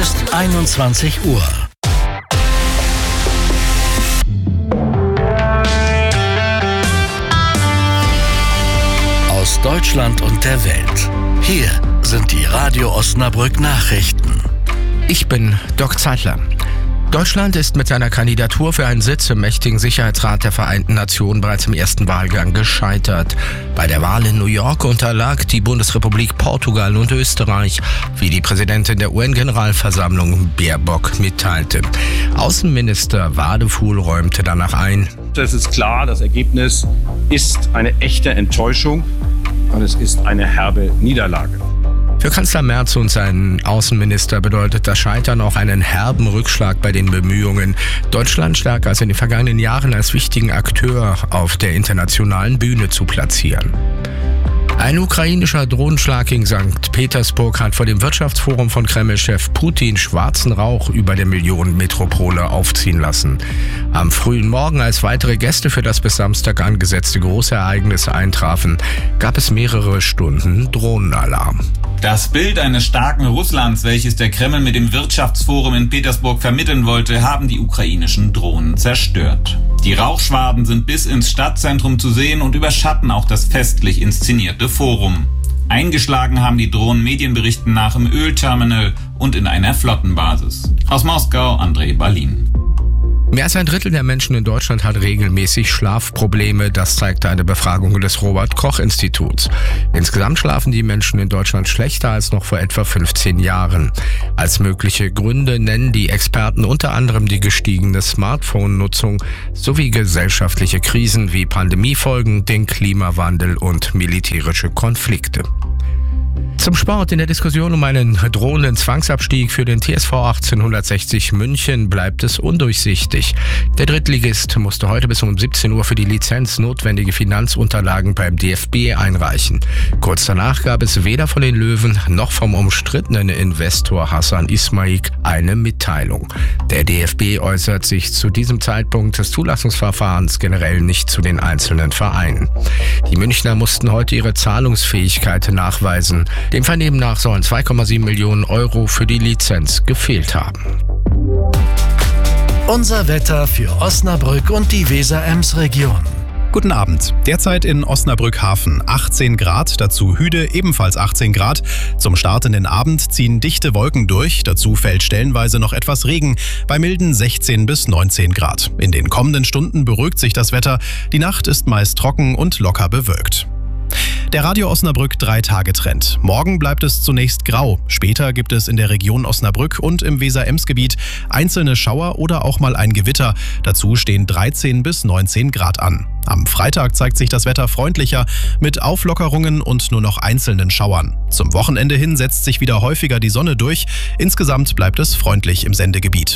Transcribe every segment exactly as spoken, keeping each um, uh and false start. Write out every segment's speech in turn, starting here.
ist einundzwanzig Uhr. Aus Deutschland und der Welt. Hier sind die Radio Osnabrück Nachrichten. Ich bin Doc Zeitler. Deutschland ist mit seiner Kandidatur für einen Sitz im mächtigen Sicherheitsrat der Vereinten Nationen bereits im ersten Wahlgang gescheitert. Bei der Wahl in New York unterlag die Bundesrepublik Portugal und Österreich, wie die Präsidentin der U N-Generalversammlung Baerbock mitteilte. Außenminister Wadefuhl räumte danach ein: Es ist klar, das Ergebnis ist eine echte Enttäuschung und es ist eine herbe Niederlage. Für Kanzler Merz und seinen Außenminister bedeutet das Scheitern auch einen herben Rückschlag bei den Bemühungen, Deutschland stärker als in den vergangenen Jahren als wichtigen Akteur auf der internationalen Bühne zu platzieren. Ein ukrainischer Drohnenschlag gegen Sankt Petersburg hat vor dem Wirtschaftsforum von Kreml-Chef Putin schwarzen Rauch über der Millionenmetropole aufziehen lassen. Am frühen Morgen, als weitere Gäste für das bis Samstag angesetzte große Ereignis eintrafen, gab es mehrere Stunden Drohnenalarm. Das Bild eines starken Russlands, welches der Kreml mit dem Wirtschaftsforum in Petersburg vermitteln wollte, haben die ukrainischen Drohnen zerstört. Die Rauchschwaden sind bis ins Stadtzentrum zu sehen und überschatten auch das festlich inszenierte Forum. Eingeschlagen haben die Drohnen Medienberichten nach im Ölterminal und in einer Flottenbasis. Aus Moskau, André Berlin. Mehr als ein Drittel der Menschen in Deutschland hat regelmäßig Schlafprobleme. Das zeigte eine Befragung des Robert-Koch-Instituts. Insgesamt schlafen die Menschen in Deutschland schlechter als noch vor etwa fünfzehn Jahren. Als mögliche Gründe nennen die Experten unter anderem die gestiegene Smartphone-Nutzung sowie gesellschaftliche Krisen wie Pandemiefolgen, den Klimawandel und militärische Konflikte. Zum Sport. In der Diskussion um einen drohenden Zwangsabstieg für den T S V achtzehnhundertsechzig München bleibt es undurchsichtig. Der Drittligist musste heute bis um siebzehn Uhr für die Lizenz notwendige Finanzunterlagen beim D F B einreichen. Kurz danach gab es weder von den Löwen noch vom umstrittenen Investor Hassan Ismaik eine Mitteilung. Der D F B äußert sich zu diesem Zeitpunkt des Zulassungsverfahrens generell nicht zu den einzelnen Vereinen. Die Münchner mussten heute ihre Zahlungsfähigkeit nachweisen. Dem Vernehmen nach sollen zwei Komma sieben Millionen Euro für die Lizenz gefehlt haben. Unser Wetter für Osnabrück und die Weser-Ems-Region. Guten Abend. Derzeit in Osnabrück-Hafen achtzehn Grad, dazu Hüde ebenfalls achtzehn Grad. Zum Start in den Abend ziehen dichte Wolken durch, dazu fällt stellenweise noch etwas Regen, bei milden sechzehn bis neunzehn Grad. In den kommenden Stunden beruhigt sich das Wetter, die Nacht ist meist trocken und locker bewölkt. Der Radio Osnabrück drei-Tage-Trend. Morgen bleibt es zunächst grau. Später gibt es in der Region Osnabrück und im Weser-Ems-Gebiet einzelne Schauer oder auch mal ein Gewitter. Dazu stehen dreizehn bis neunzehn Grad an. Am Freitag zeigt sich das Wetter freundlicher mit Auflockerungen und nur noch einzelnen Schauern. Zum Wochenende hin setzt sich wieder häufiger die Sonne durch. Insgesamt bleibt es freundlich im Sendegebiet.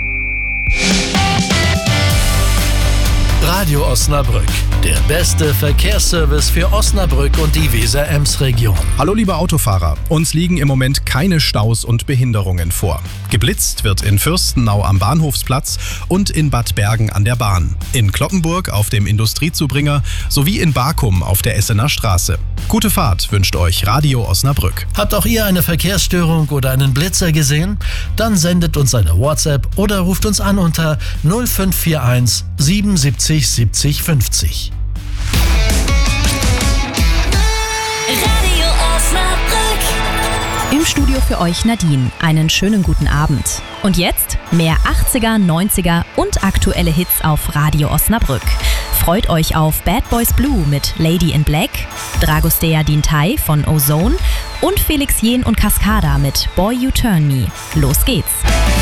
Radio Osnabrück, der beste Verkehrsservice für Osnabrück und die Weser-Ems-Region. Hallo liebe Autofahrer, uns liegen im Moment keine Staus und Behinderungen vor. Geblitzt wird in Fürstenau am Bahnhofsplatz und in Bad Bergen an der Bahn, in Cloppenburg auf dem Industriezubringer sowie in Barkum auf der Essener Straße. Gute Fahrt wünscht euch Radio Osnabrück. Habt auch ihr eine Verkehrsstörung oder einen Blitzer gesehen? Dann sendet uns eine WhatsApp oder ruft uns an unter null fünf vier eins siebenundsiebzig siebzig fünfzig. Radio Osnabrück. Im Studio für euch Nadine. Einen schönen guten Abend. Und jetzt mehr achtziger, neunziger und aktuelle Hits auf Radio Osnabrück. Freut euch auf Bad Boys Blue mit Lady in Black, Dragostea Dintai von Ozone und Felix Jähn und Cascada mit Boy You Turn Me. Los geht's!